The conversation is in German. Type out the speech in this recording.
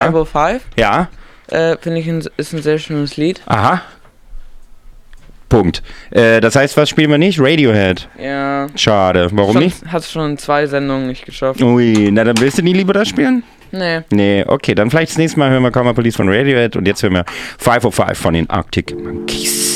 505. Ja. Finde ich, ist ein sehr schönes Lied. Aha. Punkt. Das heißt, was spielen wir nicht? Radiohead. Ja. Schade. Warum nicht? Hat es schon in 2 Sendungen nicht geschafft. Ui, na dann willst du nie lieber das spielen? Nee. Nee, okay, dann vielleicht das nächste Mal hören wir Karma Police von Radiohead und jetzt hören wir 505 von den Arctic Monkeys.